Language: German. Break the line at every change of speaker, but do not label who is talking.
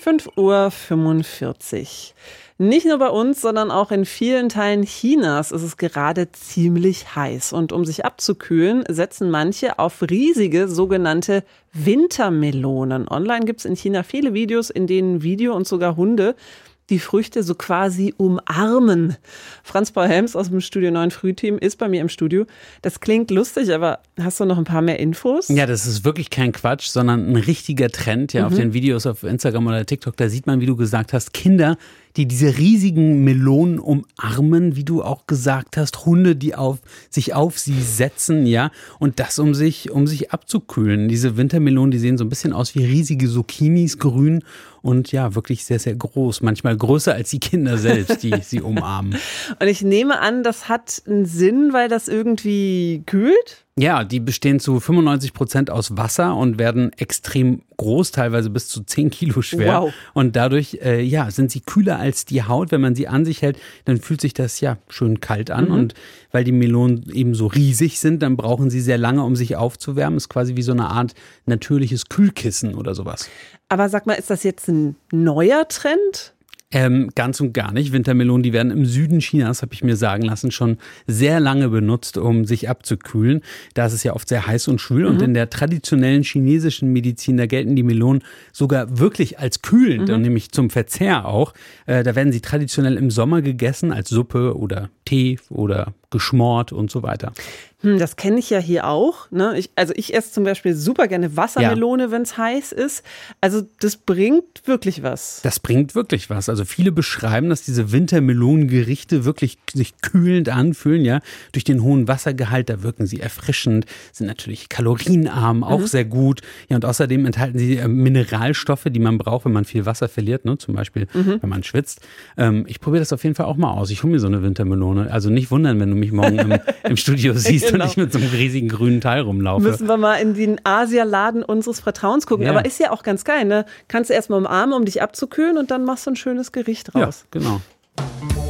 5:45 Uhr. Nicht nur bei uns, sondern auch in vielen Teilen Chinas ist es gerade ziemlich heiß. Und um sich abzukühlen, setzen manche auf riesige sogenannte Wintermelonen. Online gibt es in China viele Videos, in denen Video und sogar Hunde die Früchte so quasi umarmen. Franz Paul Helms aus dem Studio 9 Frühteam ist bei mir im Studio. Das klingt lustig, aber hast du noch ein paar mehr Infos?
Ja, das ist wirklich kein Quatsch, sondern ein richtiger Trend. Ja, auf den Videos auf Instagram oder TikTok, da sieht man, wie du gesagt hast, Kinder, die diese riesigen Melonen umarmen, wie du auch gesagt hast, Hunde, die sich auf sie setzen, ja, und das um sich abzukühlen. Diese Wintermelonen, die sehen so ein bisschen aus wie riesige Zucchinis, grün und ja, wirklich sehr, sehr groß. Manchmal größer als die Kinder selbst, die sie umarmen.
Und ich nehme an, das hat einen Sinn, weil das irgendwie kühlt?
Ja, die bestehen zu 95% aus Wasser und werden extrem groß, teilweise bis zu 10 Kilo schwer.
Wow.
Und dadurch sind sie kühler als die Haut. Wenn man sie an sich hält, dann fühlt sich das ja schön kalt an. Und weil die Melonen eben so riesig sind, dann brauchen sie sehr lange, um sich aufzuwärmen. Ist quasi wie so eine Art natürliches Kühlkissen oder sowas.
Aber sag mal, ist das jetzt ein neuer Trend?
Ganz und gar nicht. Wintermelonen, die werden im Süden Chinas, habe ich mir sagen lassen, schon sehr lange benutzt, um sich abzukühlen. Da ist es ja oft sehr heiß und schwül. Und in der traditionellen chinesischen Medizin, da gelten die Melonen sogar wirklich als kühlend, und nämlich zum Verzehr auch. Da werden sie traditionell im Sommer gegessen als Suppe oder Tee oder geschmort und so weiter.
Das kenne ich ja hier auch. Ne? Ich esse zum Beispiel super gerne Wassermelone, wenn es heiß ist. Also das bringt wirklich was.
Das bringt wirklich was. Also viele beschreiben, dass diese Wintermelonengerichte wirklich sich kühlend anfühlen, ja. Durch den hohen Wassergehalt, da wirken sie erfrischend, sind natürlich kalorienarm, auch sehr gut. Ja, und außerdem enthalten sie Mineralstoffe, die man braucht, wenn man viel Wasser verliert, ne? Zum Beispiel, wenn man schwitzt. Ich probiere das auf jeden Fall auch mal aus. Ich hole mir so eine Wintermelone. Also nicht wundern, wenn du mich morgen im Studio siehst. Genau. Und ich mit so einem riesigen grünen Teil rumlaufe.
Müssen wir mal in den Asialaden unseres Vertrauens gucken. Ja. Aber ist ja auch ganz geil, ne? Kannst du erstmal umarmen, um dich abzukühlen, und dann machst du ein schönes Gericht raus.
Ja, genau.